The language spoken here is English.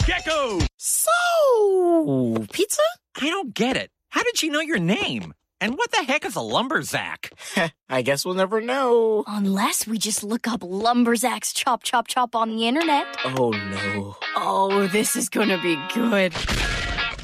Gecko! So, pizza? I don't get it. How did she know your name? And what the heck is a lumberzack? I guess we'll never know. Unless we just look up Lumberzacks Chop Chop Chop on the internet. Oh, no. Oh, this is gonna be good.